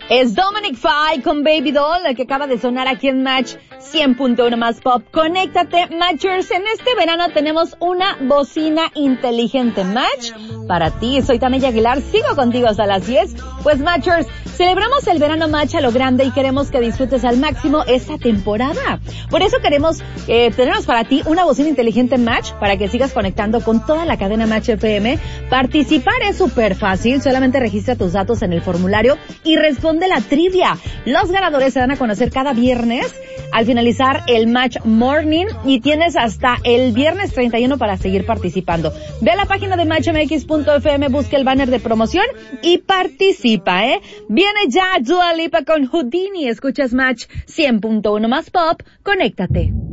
Es Dominic Fike con Baby Doll, la que acaba de sonar aquí en Match 100.1 más pop. Conéctate, Matchers. En este verano tenemos una bocina inteligente Match para ti. Soy Tania Aguilar, sigo contigo hasta las 10. Pues Matchers, celebramos el verano Match a lo grande y queremos que disfrutes al máximo esta temporada. Por eso queremos tenemos para ti una bocina inteligente Match para que sigas conectando con toda la cadena Match FM. Participar es súper fácil, solamente registra tus datos en el formulario y responde la trivia. Los ganadores se dan a conocer cada viernes al finalizar el Match Morning y tienes hasta el viernes 31 para seguir participando. Ve a la página de matchmx.fm, busca el banner de promoción y participa, Viene ya Dua Lipa con Houdini. Escuchas Match 100.1 más pop. Conéctate.